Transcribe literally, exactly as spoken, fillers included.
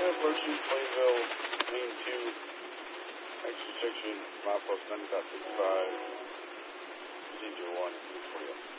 Virtue, Plainville, Lane two, extra section, mile plus ninety dot fifty-five, procedure one, forty.